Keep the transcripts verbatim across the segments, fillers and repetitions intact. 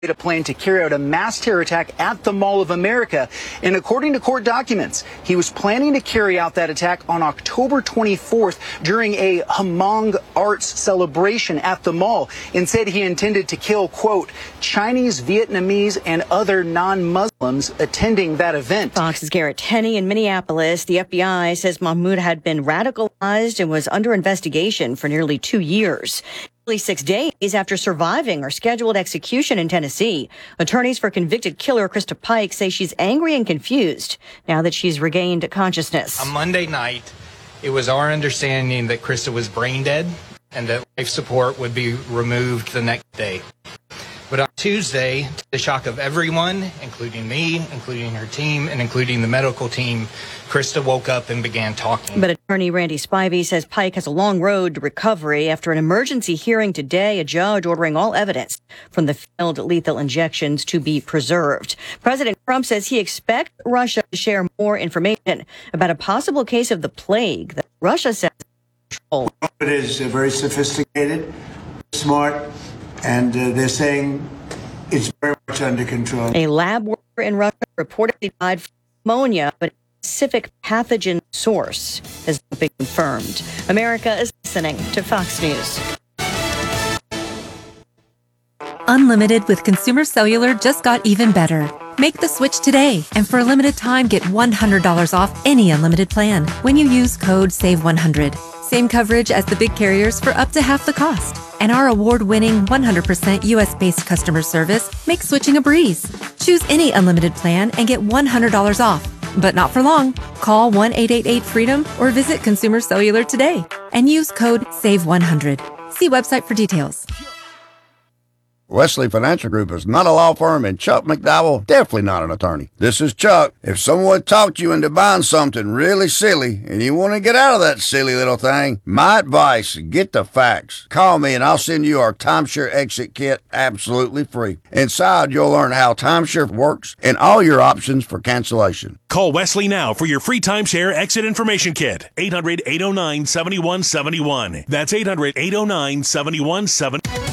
a plan to carry out a mass terror attack at the Mall of America. And according to court documents, he was planning to carry out that attack on October twenty-fourth during a Hmong arts celebration at the mall, and said he intended to kill, quote, Chinese, Vietnamese, and other non-Muslims attending that event. Fox's Garrett Tenney in Minneapolis. The F B I says Mahmoud had been radicalized and was under investigation for nearly two years. Only six days after surviving her scheduled execution in Tennessee, attorneys for convicted killer Krista Pike say she's angry and confused now that she's regained consciousness. On Monday night, it was our understanding that Krista was brain dead and that life support would be removed the next day. But on Tuesday, to the shock of everyone, including me, including her team, and including the medical team, Krista woke up and began talking. But attorney Randy Spivey says Pike has a long road to recovery after an emergency hearing today, a judge ordering all evidence from the failed lethal injections to be preserved. President Trump says he expects Russia to share more information about a possible case of the plague that Russia says is controlled. It is uh, very sophisticated, smart, and uh, they're saying it's very much under control. A lab worker in Russia reportedly died from pneumonia, but a specific pathogen source has not been confirmed. America is listening to Fox News. Unlimited with Consumer Cellular just got even better. Make the switch today, and for a limited time, get one hundred dollars off any unlimited plan when you use code save one hundred. Same coverage as the big carriers for up to half the cost. And our award-winning one hundred percent U S-based customer service makes switching a breeze. Choose any unlimited plan and get one hundred dollars off. But not for long. Call one eight eight eight freedom or visit Consumer Cellular today and use code save one hundred. See website for details. Wesley Financial Group is not a law firm, and Chuck McDowell definitely not an attorney. This is Chuck. If someone talked you into buying something really silly and you want to get out of that silly little thing, my advice, get the facts. Call me and I'll send you our timeshare exit kit absolutely free. Inside, you'll learn how timeshare works and all your options for cancellation. Call Wesley now for your free timeshare exit information kit. eight hundred, eight oh nine, seven one seven one. That's eight hundred, eight oh nine, seven one seven one.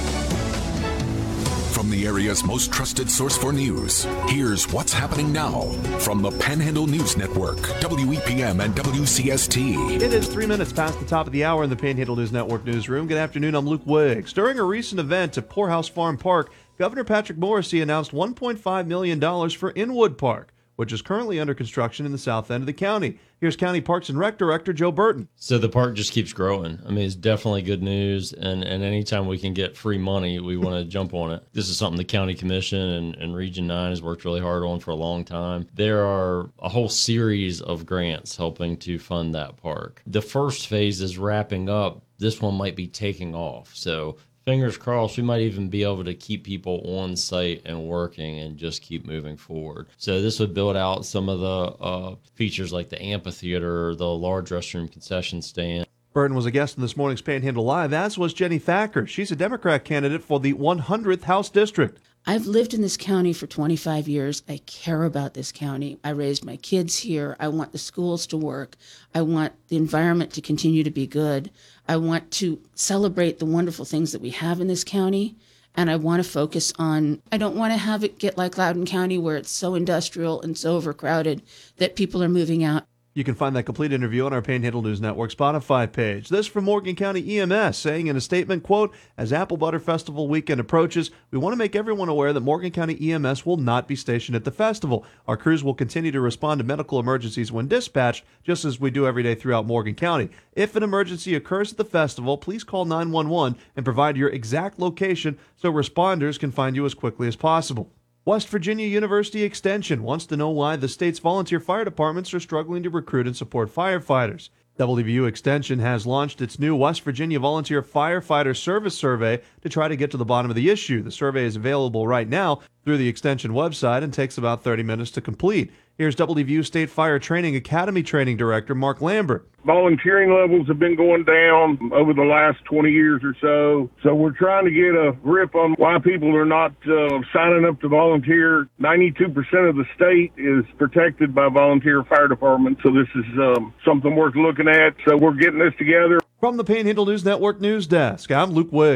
From the area's most trusted source for news, here's what's happening now from the Panhandle News Network, W E P M and W C S T. It is three minutes past the top of the hour in the Panhandle News Network newsroom. Good afternoon, I'm Luke Wiggs. During a recent event at Poorhouse Farm Park, Governor Patrick Morrisey announced one point five million dollars for Inwood Park, which is currently under construction in the south end of the county. Here's County Parks and Rec Director Joe Burton. So the park just keeps growing. I mean, it's definitely good news, and, and anytime we can get free money, we want to jump on it. This is something the County Commission and, and Region nine has worked really hard on for a long time. There are a whole series of grants helping to fund that park. The first phase is wrapping up. This one might be taking off. So fingers crossed, we might even be able to keep people on site and working and just keep moving forward. So this would build out some of the uh, features like the amphitheater, the large restroom concession stand. Burton was a guest in this morning's Panhandle Live, as was Jenny Thacker. She's a Democrat candidate for the one hundredth House District. I've lived in this county for twenty-five years. I care about this county. I raised my kids here. I want the schools to work. I want the environment to continue to be good. I want to celebrate the wonderful things that we have in this county. And I want to focus on, I don't want to have it get like Loudoun County where it's so industrial and so overcrowded that people are moving out. You can find that complete interview on our Panhandle News Network Spotify page. This from Morgan County E M S, saying in a statement, quote, as Apple Butter Festival weekend approaches, we want to make everyone aware that Morgan County E M S will not be stationed at the festival. Our crews will continue to respond to medical emergencies when dispatched, just as we do every day throughout Morgan County. If an emergency occurs at the festival, please call nine one one and provide your exact location so responders can find you as quickly as possible. West Virginia University Extension wants to know why the state's volunteer fire departments are struggling to recruit and support firefighters. W V U Extension has launched its new West Virginia Volunteer Firefighter Service Survey to try to get to the bottom of the issue. The survey is available right now through the Extension website and takes about thirty minutes to complete. Here's W V U State Fire Training Academy Training Director Mark Lambert. Volunteering levels have been going down over the last twenty years or so. So we're trying to get a grip on why people are not uh, signing up to volunteer. ninety-two percent of the state is protected by volunteer fire departments. So this is um, something worth looking at. So we're getting this together. From the Panhandle News Network News Desk, I'm Luke Wiggs.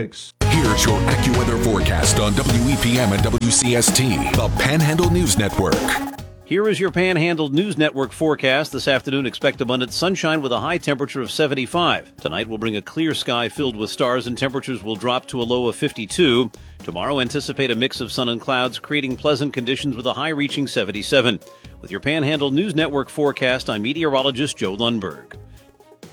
Here's your AccuWeather forecast on W E P M and W C S T, the Panhandle News Network. Here is your Panhandle News Network forecast. This afternoon, expect abundant sunshine with a high temperature of seventy-five. Tonight will bring a clear sky filled with stars and temperatures will drop to a low of fifty-two. Tomorrow, anticipate a mix of sun and clouds, creating pleasant conditions with a high reaching seventy-seven. With your Panhandle News Network forecast, I'm meteorologist Joe Lundberg.